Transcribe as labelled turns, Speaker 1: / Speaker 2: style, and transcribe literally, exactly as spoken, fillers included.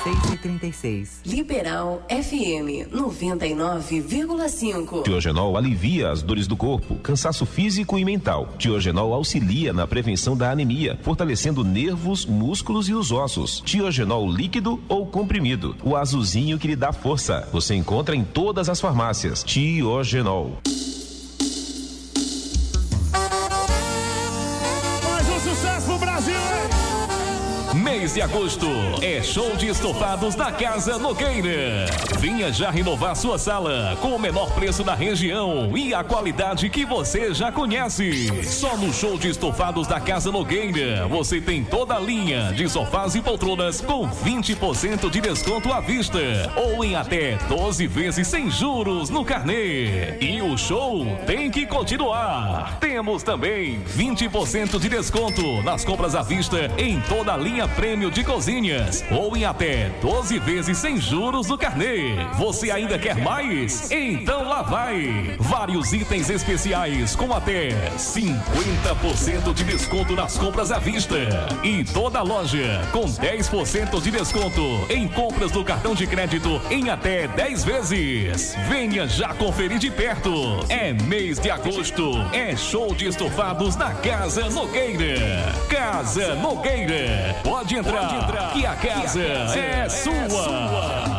Speaker 1: seis e trinta e seis.
Speaker 2: Liberal F M noventa e nove vírgula cinco.
Speaker 3: Tiogenol alivia as dores do corpo, cansaço físico e mental. Tiogenol auxilia na prevenção da anemia, fortalecendo nervos, músculos e os ossos. Tiogenol líquido ou comprimido, o azulzinho que lhe dá força. Você encontra em todas as farmácias. Tiogenol.
Speaker 4: Mais um sucesso pro Brasil, hein?
Speaker 5: Mês de agosto é show de estofados da Casa Nogueira. Venha já renovar sua sala com o menor preço da região e a qualidade que você já conhece. Só no show de estofados da Casa Nogueira você tem toda a linha de sofás e poltronas com vinte por cento de desconto à vista ou em até doze vezes sem juros no carnê. E o show tem que continuar. Temos também vinte por cento de desconto nas compras à vista em toda a linha prêmio de cozinhas ou em até doze vezes sem juros no carnê. Você ainda quer mais? Então lá vai! Vários itens especiais com até cinquenta por cento de desconto nas compras à vista. E toda a loja com dez por cento de desconto em compras do cartão de crédito em até dez vezes. Venha já conferir de perto. É mês de agosto, é show de estofados na Casa Nogueira. Casa Nogueira. Pode entrar, Pode entrar, que a casa, que a casa é, é sua. sua.